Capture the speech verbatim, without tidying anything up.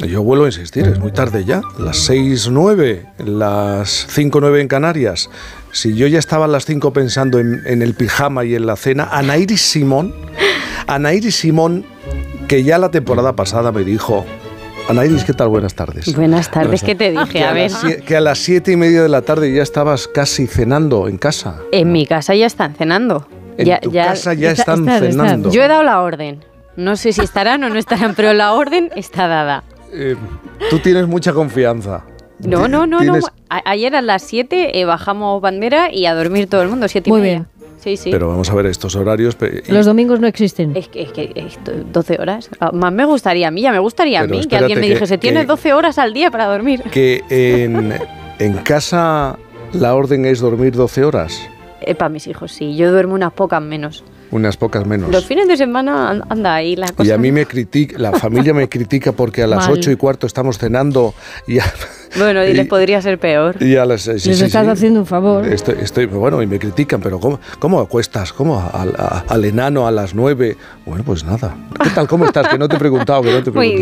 yo vuelvo a insistir, es muy tarde ya, las seis nueve, las cinco nueve en Canarias. Si yo ya estaba a las cinco pensando en, en el pijama y en la cena, Anairis Simón, Anairis Simón, que ya la temporada pasada me dijo... Anairis, ¿qué tal? Buenas tardes. Buenas tardes, ¿qué te dije? A ver. A que a las siete y media de la tarde ya estabas casi cenando en casa. En mi casa ya están cenando. En ya, tu ya, casa ya está, están está, cenando. Yo he dado la orden. No sé si estarán o no estarán, pero la orden está dada. Eh, tú tienes mucha confianza. No, no, no, ¿Tienes? no. A- ayer a las siete eh, bajamos bandera y a dormir todo el mundo, siete y Muy media. bien. Sí, sí. Pero vamos a ver estos horarios. pe- y- Los domingos no existen. Es que, es que esto, doce horas. Ah, Más me gustaría a mí, ya me gustaría Pero a mí que espérate alguien me que- dijese, que- tienes doce horas al día para dormir. que en, en casa la orden es dormir doce horas, Eh, para mis hijos, sí. Yo duermo unas pocas menos. unas pocas menos. Los fines de semana an- anda ahí la cosa. Y a mí me critica, la familia me critica porque a las Mal. ocho y cuarto estamos cenando y a, Bueno, y les y- podría ser peor. y a las sí, Les sí, estás sí. haciendo un favor. Estoy, estoy, bueno, y me critican, pero ¿cómo, cómo acuestas? ¿Cómo a- a- al enano a las nueve? Bueno, pues nada. ¿Qué tal? ¿Cómo estás? Que no te he preguntado, que no te he Muy preguntado.